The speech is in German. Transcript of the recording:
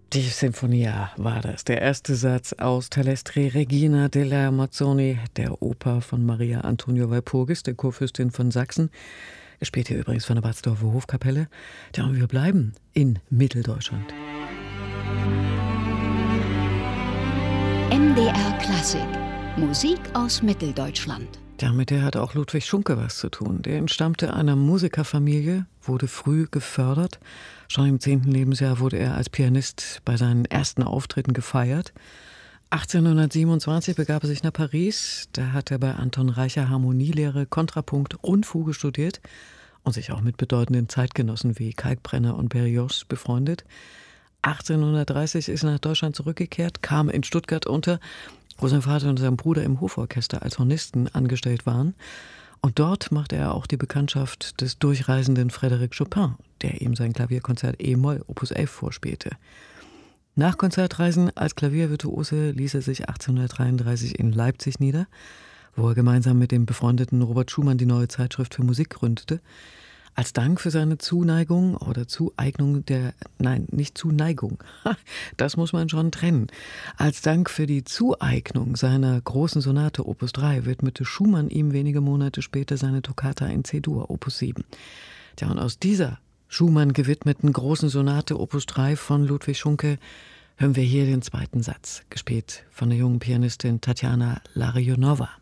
Die Sinfonia war das, der erste Satz aus Talestre Regina della Mazzoni, der Oper von Maria Antonia Walpurgis, der Kurfürstin von Sachsen, gespielt hier übrigens von der Batzdorfer Hofkapelle. Ja, und wir bleiben in Mitteldeutschland. MDR Klassik, Musik aus Mitteldeutschland. Ja, mit der hat auch Ludwig Schunke was zu tun. Der entstammte einer Musikerfamilie, wurde früh gefördert. Schon im 10. Lebensjahr wurde er als Pianist bei seinen ersten Auftritten gefeiert. 1827 begab er sich nach Paris. Da hat er bei Anton Reicher Harmonielehre, Kontrapunkt und Fuge studiert und sich auch mit bedeutenden Zeitgenossen wie Kalkbrenner und Berlioz befreundet. 1830 ist er nach Deutschland zurückgekehrt, kam in Stuttgart unter, wo sein Vater und sein Bruder im Hoforchester als Hornisten angestellt waren. Und dort machte er auch die Bekanntschaft des durchreisenden Frédéric Chopin, der ihm sein Klavierkonzert E-Moll Opus 11 vorspielte. Nach Konzertreisen als Klaviervirtuose ließ er sich 1833 in Leipzig nieder, wo er gemeinsam mit dem befreundeten Robert Schumann die Neue Zeitschrift für Musik gründete. Als Dank für seine Zuneigung oder Zueignung nicht Zuneigung, das muss man schon trennen. Als Dank für die Zueignung seiner großen Sonate Opus 3 widmete Schumann ihm wenige Monate später seine Toccata in C-Dur Opus 7. Tja, und aus dieser Schumann gewidmeten großen Sonate Opus 3 von Ludwig Schunke hören wir hier den zweiten Satz, gespielt von der jungen Pianistin Tatjana Larionova.